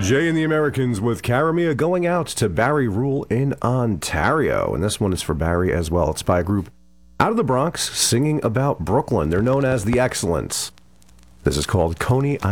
Jay and the Americans with Caramia going out to Barry Rule in Ontario. And this one is for Barry as well. It's by a group out of the Bronx singing about Brooklyn. They're known as the Excellents. This is called Coney Island.